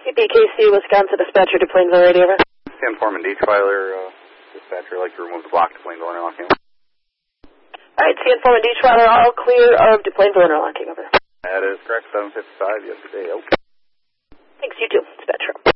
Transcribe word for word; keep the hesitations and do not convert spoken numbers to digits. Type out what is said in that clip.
C P K C, Wisconsin dispatcher to Plainville radio, over. Sam Foreman, Deachweiler, uh, dispatcher, I'd like to remove the block to Plainville interlocking. All right, Sam Foreman, Deachweiler, all clear of to Plainville interlocking, over. That is correct, seven fifty-five yesterday, okay. Thanks, you too, dispatcher.